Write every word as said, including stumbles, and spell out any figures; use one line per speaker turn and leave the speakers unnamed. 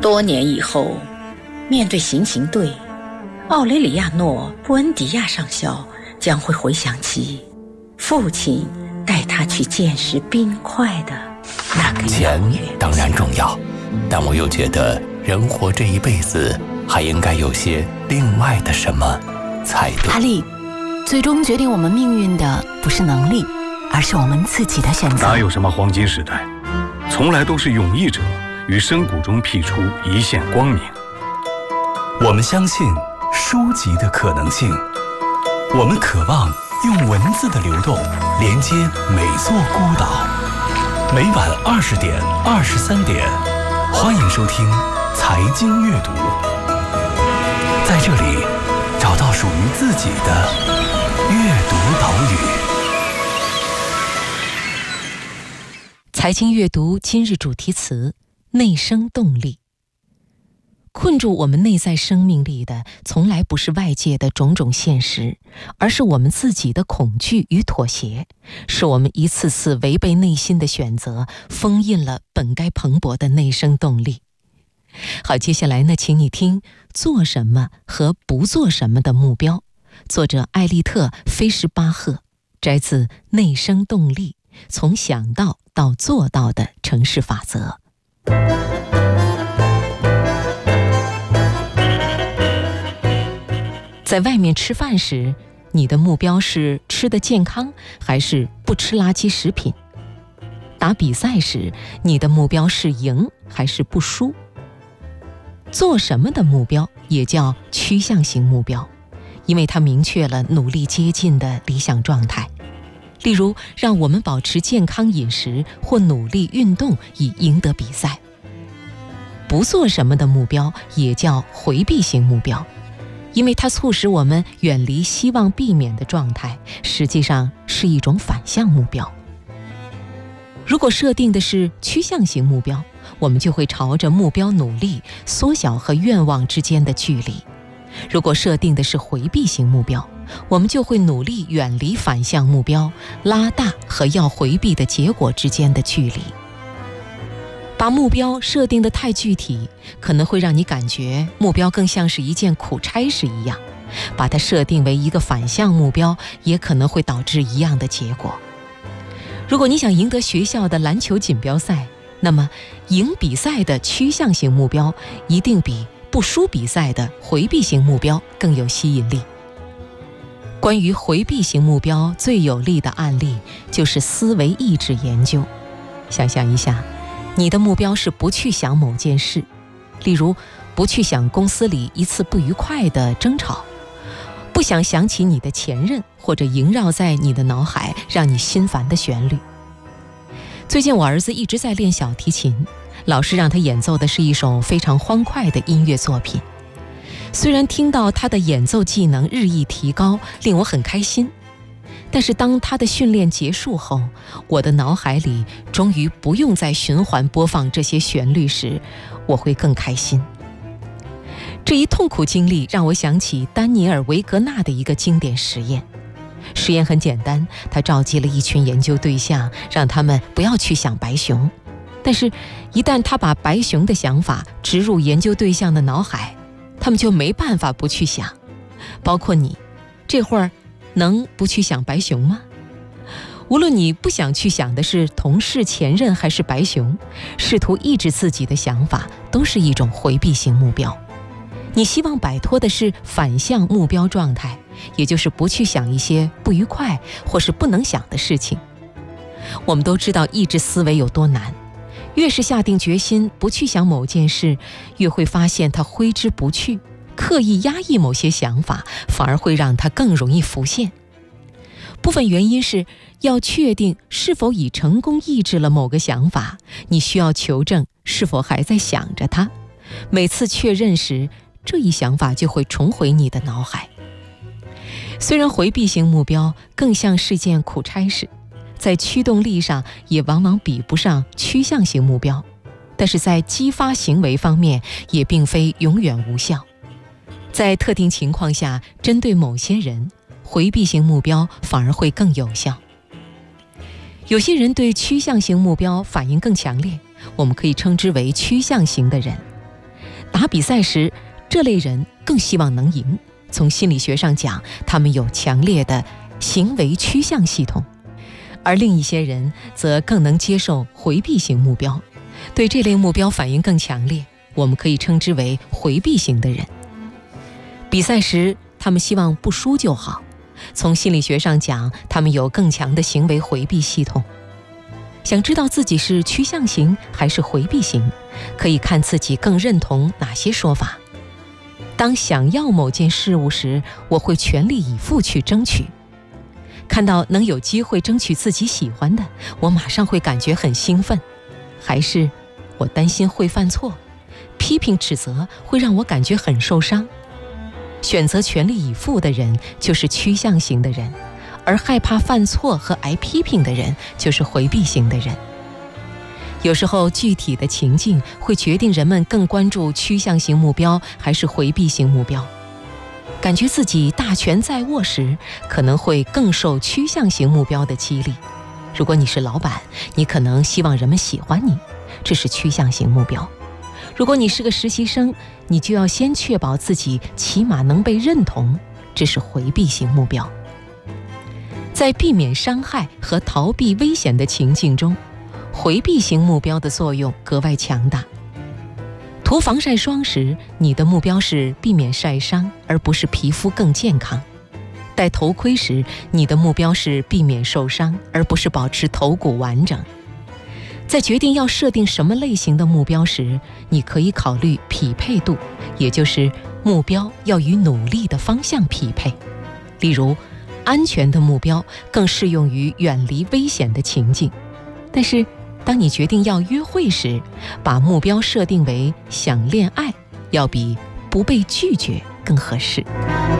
多年以后，面对行刑队，奥雷里亚诺·布恩迪亚上校将会回想起父亲带他去见识冰块的那个
钱当然重要，但我又觉得人活这一辈子还应该有些另外的什么才对。
哈利，最终决定我们命运的不是能力，而是我们自己的选择。
哪有什么黄金时代，从来都是勇毅者于深谷中辟出一线光明。
我们相信书籍的可能性，我们渴望用文字的流动连接每座孤岛。每晚二十点、二十三点，欢迎收听财经阅读，在这里找到属于自己的阅读岛屿。
财经阅读今日主题词：内生动力。困住我们内在生命力的，从来不是外界的种种现实，而是我们自己的恐惧与妥协，是我们一次次违背内心的选择，封印了本该蓬勃的内生动力。好，接下来呢，请你听做什么和不做什么的目标，作者艾利特·菲什巴赫，摘自《内生动力：从想到到做到的城市法则》。在外面吃饭时，你的目标是吃得健康，还是不吃垃圾食品？打比赛时，你的目标是赢，还是不输？做什么的目标也叫趋向型目标，因为它明确了努力接近的理想状态。例如，让我们保持健康饮食，或努力运动以赢得比赛。不做什么的目标也叫回避型目标，因为它促使我们远离希望避免的状态，实际上是一种反向目标。如果设定的是趋向型目标，我们就会朝着目标努力，缩小和愿望之间的距离；如果设定的是回避型目标，我们就会努力远离反向目标，拉大和要回避的结果之间的距离。把目标设定得太具体，可能会让你感觉目标更像是一件苦差事一样；把它设定为一个反向目标，也可能会导致一样的结果。如果你想赢得学校的篮球锦标赛，那么赢比赛的趋向型目标一定比不输比赛的回避型目标更有吸引力。关于回避型目标最有力的案例就是思维意志研究。想象一下，你的目标是不去想某件事，例如不去想公司里一次不愉快的争吵，不想想起你的前任，或者萦绕在你的脑海让你心烦的旋律。最近我儿子一直在练小提琴，老师让他演奏的是一首非常欢快的音乐作品。虽然听到他的演奏技能日益提高，令我很开心，但是当他的训练结束后，我的脑海里终于不用再循环播放这些旋律时，我会更开心。这一痛苦经历让我想起丹尼尔·维格纳的一个经典实验。实验很简单，他召集了一群研究对象，让他们不要去想白熊，但是一旦他把白熊的想法植入研究对象的脑海，他们就没办法不去想。包括你，这会儿能不去想白熊吗？无论你不想去想的是同事、前任还是白熊，试图抑制自己的想法都是一种回避型目标。你希望摆脱的是反向目标状态，也就是不去想一些不愉快或是不能想的事情。我们都知道抑制思维有多难，越是下定决心不去想某件事，越会发现它挥之不去。刻意压抑某些想法，反而会让它更容易浮现。部分原因是要确定是否已成功抑制了某个想法，你需要求证是否还在想着它。每次确认时，这一想法就会重回你的脑海。虽然回避型目标更像是件苦差事，在驱动力上也往往比不上趋向型目标，但是在激发行为方面也并非永远无效。在特定情况下，针对某些人，回避型目标反而会更有效。有些人对趋向型目标反应更强烈，我们可以称之为趋向型的人。 打比赛时，这类人更希望能赢。从心理学上讲，他们有强烈的行为趋向系统。而另一些人则更能接受回避型目标，对这类目标反应更强烈，我们可以称之为回避型的人。比赛时，他们希望不输就好。从心理学上讲，他们有更强的行为回避系统。想知道自己是趋向型还是回避型，可以看自己更认同哪些说法。当想要某件事物时，我会全力以赴去争取。看到能有机会争取自己喜欢的，我马上会感觉很兴奋。还是我担心会犯错，批评指责会让我感觉很受伤。选择全力以赴的人就是趋向型的人，而害怕犯错和挨批评的人就是回避型的人。有时候具体的情境会决定人们更关注趋向型目标还是回避型目标。感觉自己大权在握时，可能会更受趋向型目标的激励。如果你是老板，你可能希望人们喜欢你，这是趋向型目标。如果你是个实习生，你就要先确保自己起码能被认同，这是回避型目标。在避免伤害和逃避危险的情境中，回避型目标的作用格外强大。涂防晒霜时，你的目标是避免晒伤，而不是皮肤更健康。戴头盔时，你的目标是避免受伤，而不是保持头骨完整。在决定要设定什么类型的目标时，你可以考虑匹配度，也就是目标要与努力的方向匹配。例如，安全的目标更适用于远离危险的情境。但是，当你决定要约会时，把目标设定为想恋爱，要比不被拒绝更合适。